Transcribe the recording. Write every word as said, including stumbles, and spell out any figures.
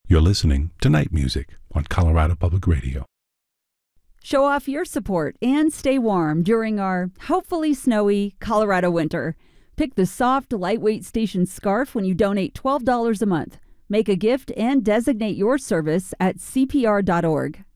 You're listening to Night Music on Colorado Public Radio. Show off your support and stay warm during our hopefully snowy Colorado winter. Pick the soft, lightweight station scarf when you donate twelve dollars a month. Make a gift and designate your service at C P R dot org.